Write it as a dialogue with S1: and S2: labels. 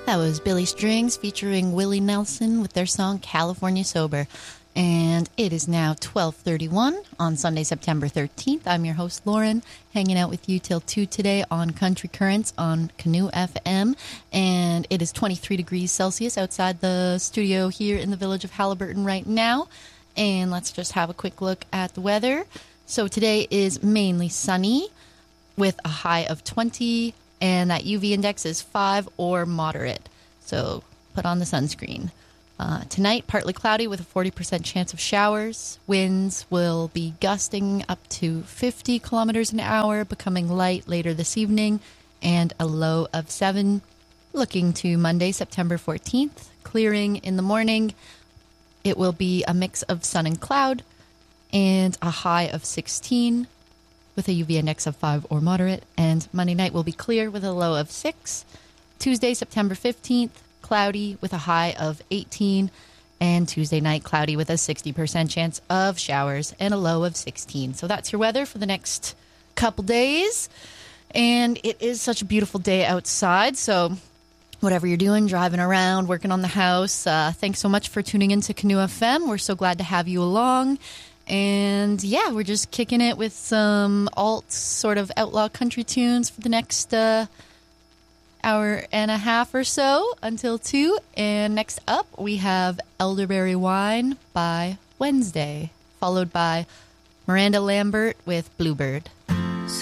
S1: That was Billy Strings featuring Willie Nelson with their song California Sober. And it is now 12:31 on Sunday, September 13th. I'm your host, Lauren, hanging out with you till 2 today on Country Currents on Canoe FM. And it is 23 degrees Celsius outside the studio here in the village of Halliburton right now. And let's just have a quick look at the weather. So today is mainly sunny with a high of 20, and that UV index is 5 or moderate. So put on the sunscreen. Tonight, partly cloudy with a 40% chance of showers. Winds will be gusting up to 50 kilometers an hour, becoming light later this evening, and a low of 7. Looking to Monday, September 14th, clearing in the morning. It will be a mix of sun and cloud, and a high of 16 with a UV index of 5 or moderate. And Monday night will be clear with a low of 6. Tuesday, September 15th, cloudy with a high of 18, and Tuesday night cloudy with a 60% chance of showers and a low of 16. So that's your weather for the next couple days. And it is such a beautiful day outside. So whatever you're doing, driving around, working on the house, thanks so much for tuning into Canoe FM. We're so glad to have you along. And yeah, we're just kicking it with some alt sort of outlaw country tunes for the next hour and a half or so until 2. And next up, we have Elderberry Wine by Wednesday, followed by Miranda Lambert with Bluebird.